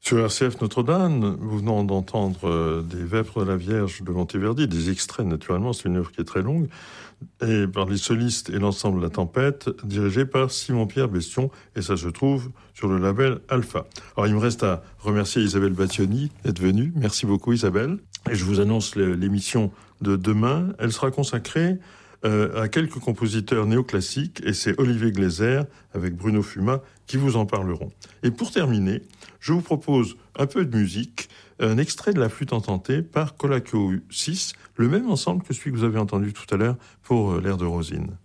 Sur RCF Notre-Dame, nous venons d'entendre des Vêpres de la Vierge de Monteverdi, des extraits naturellement, c'est une œuvre qui est très longue, et par les solistes et l'ensemble de la Tempête, dirigé par Simon-Pierre Bestion, et ça se trouve sur le label Alpha. Alors il me reste à remercier Isabelle Battioni d'être venue. Merci beaucoup Isabelle. Et je vous annonce l'émission de demain. Elle sera consacrée à quelques compositeurs néoclassiques, et c'est Olivier Gleiser avec Bruno Fuma qui vous en parleront. Et pour terminer, je vous propose un peu de musique, un extrait de la flûte ententée par Colacchio 6, le même ensemble que celui que vous avez entendu tout à l'heure pour l'air de Rosine.